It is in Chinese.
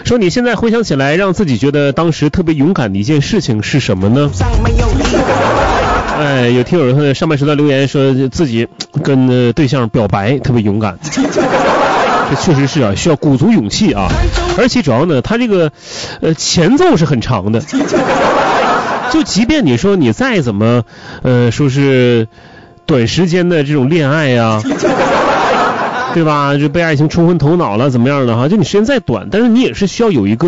说你现在回想起来让自己觉得当时特别勇敢的一件事情是什么呢？哎，有听友上半时段留言说自己跟对象表白特别勇敢，这确实是啊，需要鼓足勇气啊。而且主要呢，他这个前奏是很长的，就即便你说你再怎么说是短时间的这种恋爱呀，对吧？就被爱情冲昏头脑了怎么样的哈？就你时间再短，但是你也是需要有一个